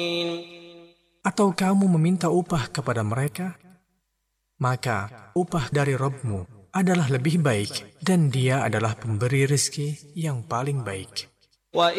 Atau kamu meminta upah kepada mereka? Maka upah dari Rabb-Mu adalah lebih baik, dan Dia adalah pemberi rezeki yang paling baik.